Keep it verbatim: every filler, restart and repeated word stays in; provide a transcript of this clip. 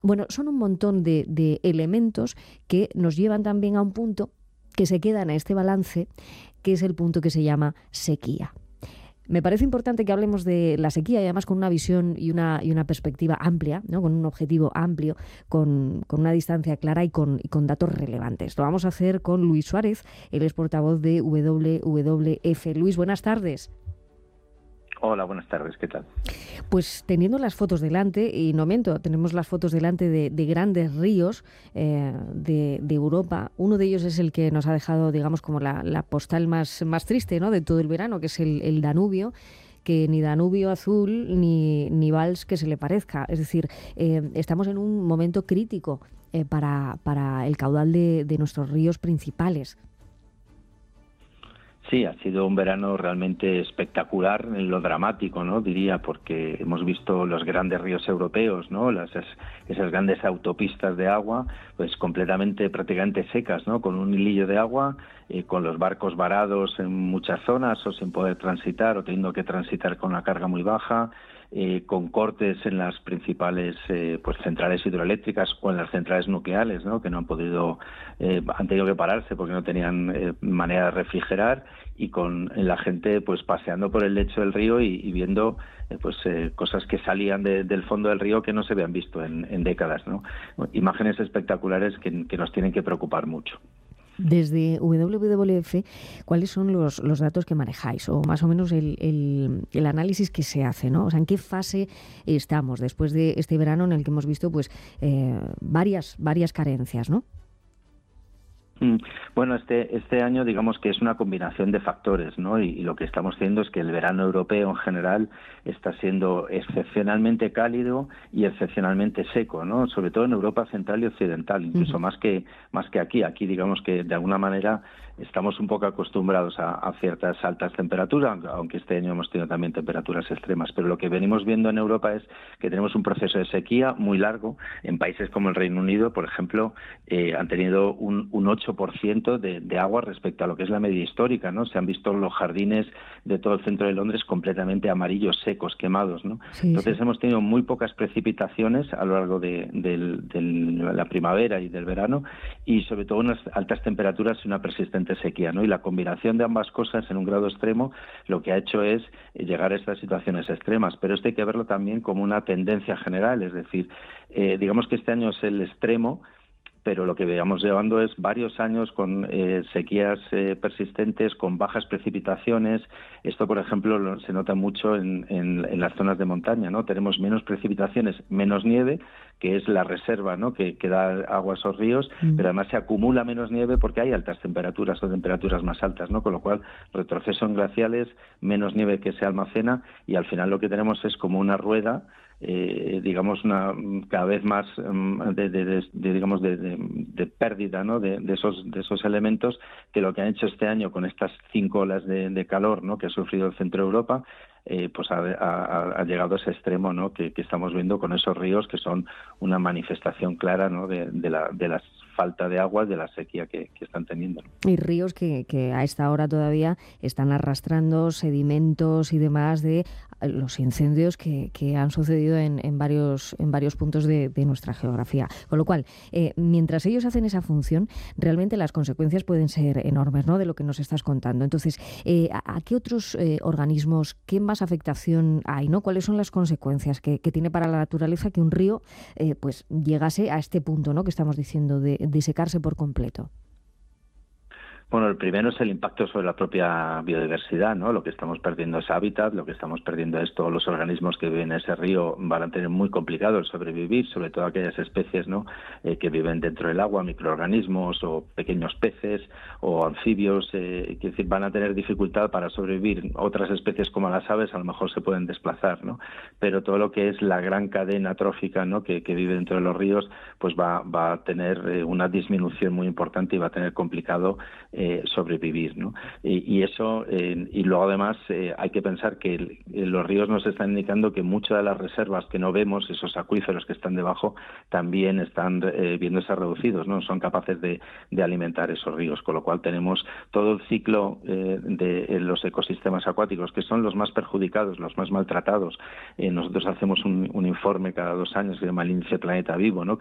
Bueno, son un montón de, de elementos que nos llevan también a un punto que se queda en este balance, que es el punto que se llama sequía. Me parece importante que hablemos de la sequía y además con una visión y una, y una perspectiva amplia, ¿no? Con un objetivo amplio, con, con una distancia clara y con, y con datos relevantes. Lo vamos a hacer con Luis Suárez, él es portavoz de W W F. Luis, buenas tardes. Hola, buenas tardes, ¿qué tal? Pues teniendo las fotos delante, y no miento, tenemos las fotos delante de, de grandes ríos eh, de, de Europa. Uno de ellos es el que nos ha dejado, digamos, como la, la postal más, más triste, ¿no?, de todo el verano, que es el, el Danubio, que ni Danubio azul ni, ni Vals que se le parezca. Es decir, eh, estamos en un momento crítico eh, para, para el caudal de, de nuestros ríos principales. Sí, ha sido un verano realmente espectacular en lo dramático, ¿no? Diría, porque hemos visto los grandes ríos europeos, ¿no? Las, esas grandes autopistas de agua, pues completamente, prácticamente secas, ¿no? Con un hilillo de agua, eh, con los barcos varados en muchas zonas o sin poder transitar o teniendo que transitar con una carga muy baja. Eh, con cortes en las principales eh, pues centrales hidroeléctricas o en las centrales nucleares, ¿no?, que no han podido, eh, han tenido que pararse porque no tenían eh, manera de refrigerar, y con la gente pues paseando por el lecho del río y, y viendo eh, pues eh, cosas que salían de, del fondo del río que no se habían visto en, en décadas, ¿no? Imágenes espectaculares que, que nos tienen que preocupar mucho. Desde W W F, ¿cuáles son los, los datos que manejáis o más o menos el, el, el análisis que se hace, ¿no? O sea, ¿en qué fase estamos después de este verano en el que hemos visto pues eh, varias, varias carencias, ¿no? Bueno, este este año digamos que es una combinación de factores, ¿no? Y, y lo que estamos viendo es que el verano europeo en general está siendo excepcionalmente cálido y excepcionalmente seco, ¿no? Sobre todo en Europa central y occidental, incluso uh-huh. más que más que aquí. Aquí digamos que de alguna manera estamos un poco acostumbrados a, a ciertas altas temperaturas, aunque este año hemos tenido también temperaturas extremas. Pero lo que venimos viendo en Europa es que tenemos un proceso de sequía muy largo. En países como el Reino Unido, por ejemplo, eh, han tenido un, un ocho por ciento de, de agua respecto a lo que es la media histórica, ¿no? Se han visto los jardines de todo el centro de Londres completamente amarillos, secos, quemados, ¿no? Sí, Entonces sí. hemos tenido muy pocas precipitaciones a lo largo de, de, de la primavera y del verano, y sobre todo unas altas temperaturas y una persistente sequía, ¿no? Y la combinación de ambas cosas en un grado extremo lo que ha hecho es llegar a estas situaciones extremas. Pero esto hay que verlo también como una tendencia general, es decir, eh, digamos que este año es el extremo, pero lo que veamos llevando es varios años con eh, sequías eh, persistentes, con bajas precipitaciones. Esto, por ejemplo, lo, se nota mucho en, en, en las zonas de montaña, ¿no? Tenemos menos precipitaciones, menos nieve, que es la reserva, ¿no?, que, que da agua a esos ríos, mm. pero además se acumula menos nieve porque hay altas temperaturas o temperaturas más altas, ¿no? Con lo cual, retroceso en glaciales, menos nieve que se almacena, y al final lo que tenemos es como una rueda, Eh, digamos una cada vez más um, de, de, de, de digamos de, de, de pérdida, ¿no?, de, de esos de esos elementos, que lo que han hecho este año con estas cinco olas de, de calor, ¿no?, que ha sufrido el centro de Europa, eh, pues ha, ha, ha llegado a ese extremo, ¿no?, que, que estamos viendo con esos ríos que son una manifestación clara, ¿no?, de, de la de las falta de agua, de la sequía que, que están teniendo, ¿no? Y ríos que, que a esta hora todavía están arrastrando sedimentos y demás de los incendios que, que han sucedido en, en varios en varios puntos de, de nuestra geografía. Con lo cual, eh, mientras ellos hacen esa función, realmente las consecuencias pueden ser enormes, ¿no?, de lo que nos estás contando. Entonces, eh, ¿a, a qué otros eh, organismos, qué más afectación hay, ¿no? ¿Cuáles son las consecuencias que, que tiene para la naturaleza que un río eh, pues llegase a este punto, ¿no?, que estamos diciendo de de secarse por completo? Bueno, el primero es el impacto sobre la propia biodiversidad, ¿no? Lo que estamos perdiendo es hábitat, lo que estamos perdiendo es todos los organismos que viven en ese río van a tener muy complicado el sobrevivir, sobre todo aquellas especies, ¿no?, eh, que viven dentro del agua, microorganismos o pequeños peces o anfibios, eh, que decir, van a tener dificultad para sobrevivir. Otras especies como las aves a lo mejor se pueden desplazar, ¿no? Pero todo lo que es la gran cadena trófica, ¿no?, que, que vive dentro de los ríos, pues va, va a tener eh, una disminución muy importante y va a tener complicado eh, eh, sobrevivir, ¿no? Y, y eso, eh, y luego además eh, hay que pensar que el, los ríos nos están indicando que muchas de las reservas que no vemos, esos acuíferos que están debajo, también están eh, viéndose reducidos, ¿no? Son capaces de, de alimentar esos ríos, con lo cual tenemos todo el ciclo eh, de los ecosistemas acuáticos, que son los más perjudicados, los más maltratados. Eh, nosotros hacemos un, un informe cada dos años que se llama el Índice Planeta Vivo, ¿no?